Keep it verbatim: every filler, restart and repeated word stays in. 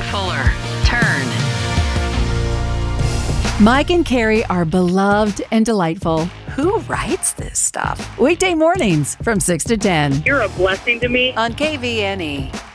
Fuller. Turn. Mike and Carrie are beloved and delightful. Who writes this stuff? Weekday mornings from six to ten You're a blessing to me. On K V N E.